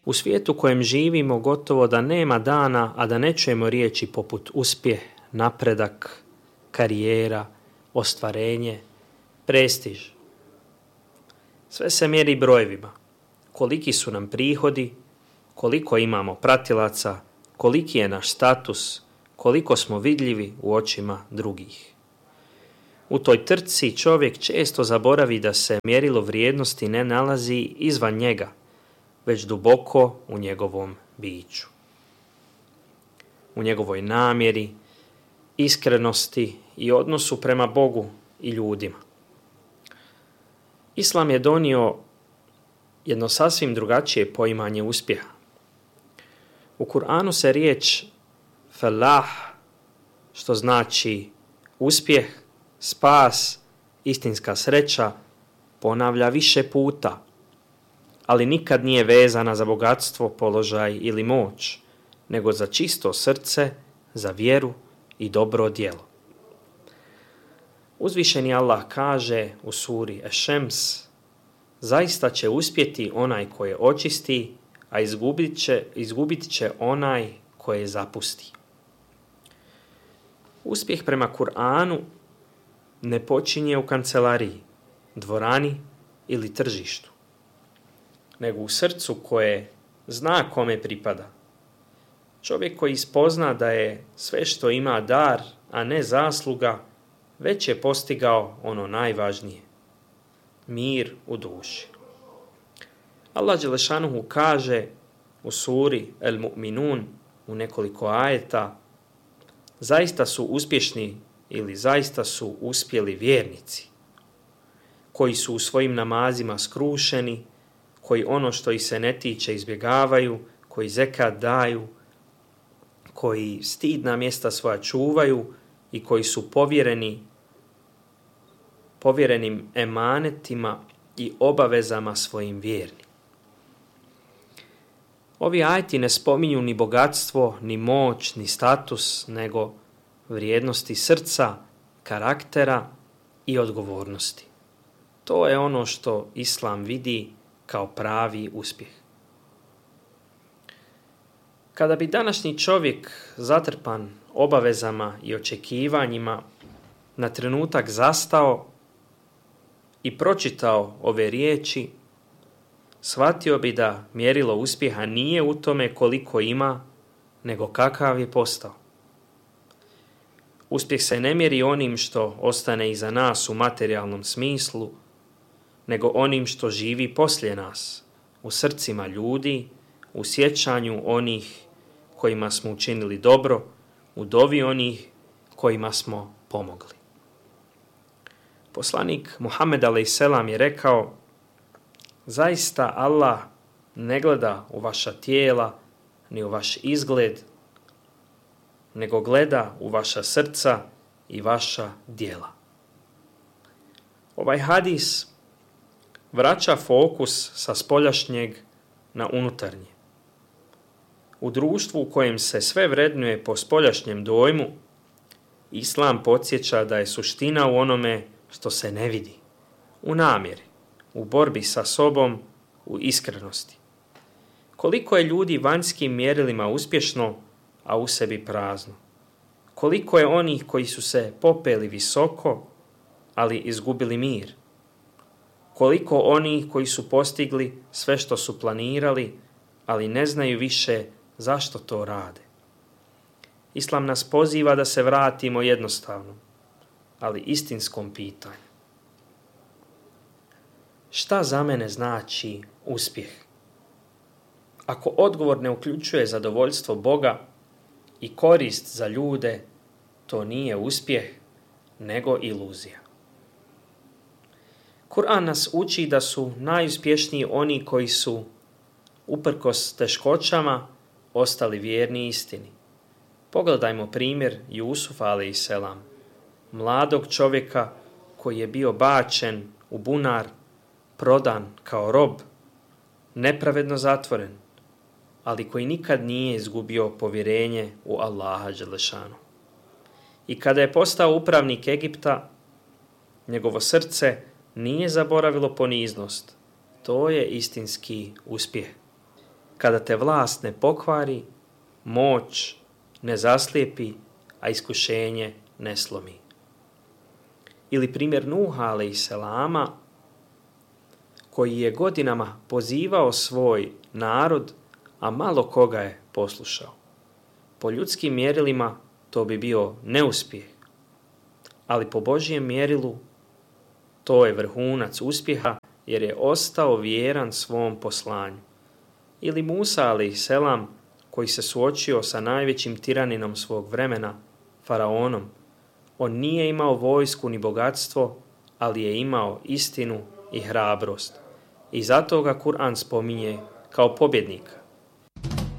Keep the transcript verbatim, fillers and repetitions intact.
U svijetu kojem živimo gotovo da nema dana, a da ne čujemo riječi poput uspjeh, napredak, karijera, ostvarenje, prestiž. Sve se mjeri brojevima. Koliki su nam prihodi, koliko imamo pratilaca, koliki je naš status, koliko smo vidljivi u očima drugih. U toj trci čovjek često zaboravi da se mjerilo vrijednosti ne nalazi izvan njega, već duboko u njegovom biću. U njegovoj namjeri, iskrenosti i odnosu prema Bogu i ljudima. Islam je donio jedno sasvim drugačije poimanje uspjeha. U Kur'anu se riječ falah, što znači uspjeh, spas, istinska sreća, ponavlja više puta, ali nikad nije vezana za bogatstvo, položaj ili moć, nego za čisto srce, za vjeru i dobro djelo. Uzvišeni Allah kaže u suri Eš-Šems: zaista će uspjeti onaj koje očisti, a izgubit će, izgubit će onaj koje zapusti. Uspjeh prema Kur'anu ne počinje u kancelariji, dvorani ili tržištu, nego u srcu koje zna kome pripada. Čovjek koji spozna da je sve što ima dar, a ne zasluga, već je postigao ono najvažnije, mir u duši. Allah dželešanuhu kaže u suri El Mu'minun u nekoliko ajeta: zaista su uspješni ili zaista su uspjeli vjernici, koji su u svojim namazima skrušeni, koji ono što ih se ne tiče izbjegavaju, koji zekat daju, koji stidna mjesta svoja čuvaju i koji su povjereni povjerenim emanetima i obavezama svojim vjernim. Ovi ajeti ne spominju ni bogatstvo, ni moć, ni status, nego vrijednosti srca, karaktera i odgovornosti. To je ono što Islam vidi kao pravi uspjeh. Kada bi današnji čovjek zatrpan obavezama i očekivanjima na trenutak zastao i pročitao ove riječi, shvatio bi da mjerilo uspjeha nije u tome koliko ima, nego kakav je postao. Uspjeh se ne mjeri onim što ostane iza nas u materijalnom smislu, nego onim što živi poslije nas, u srcima ljudi, u sjećanju onih kojima smo učinili dobro, u dovi onih kojima smo pomogli. Poslanik Muhammed alejselam je rekao: zaista Allah ne gleda u vaša tijela ni u vaš izgled, nego gleda u vaša srca i vaša djela. Ovaj hadis vraća fokus sa spoljašnjeg na unutarnje. U društvu u kojem se sve vrednuje po spoljašnjem dojmu, Islam podsjeća da je suština u onome što se ne vidi, u namjeri, u borbi sa sobom, u iskrenosti. Koliko je ljudi vanjskim mjerilima uspješno, a u sebi prazno? Koliko je onih koji su se popeli visoko, ali izgubili mir? Koliko onih koji su postigli sve što su planirali, ali ne znaju više zašto to rade? Islam nas poziva da se vratimo jednostavnom, ali istinskom pitanju. Šta za mene znači uspjeh? Ako odgovor ne uključuje zadovoljstvo Boga i korist za ljude, to nije uspjeh, nego iluzija. Kur'an nas uči da su najuspješniji oni koji su, uprkos teškoćama, ostali vjerni istini. Pogledajmo primjer Jusufa alejselam, mladog čovjeka koji je bio bačen u bunar, prodan kao rob, nepravedno zatvoren, ali koji nikad nije izgubio povjerenje u Allaha dželešanu. I kada je postao upravnik Egipta, njegovo srce nije zaboravilo poniznost. To je istinski uspjeh. kada te vlast ne pokvari, moć ne zaslijepi, a iskušenje ne slomi. Ili primjer Nuha alejselama, koji je godinama pozivao svoj narod, a malo koga je poslušao. Po ljudskim mjerilima to bi bio neuspjeh, ali po Božjem mjerilu to je vrhunac uspjeha, jer je ostao vjeran svom poslanju. Ili Musa alejselam, koji se suočio sa najvećim tiraninom svog vremena, faraonom. On nije imao vojsku ni bogatstvo, ali je imao istinu i hrabrost. I zato ga Kur'an spominje kao pobjednika.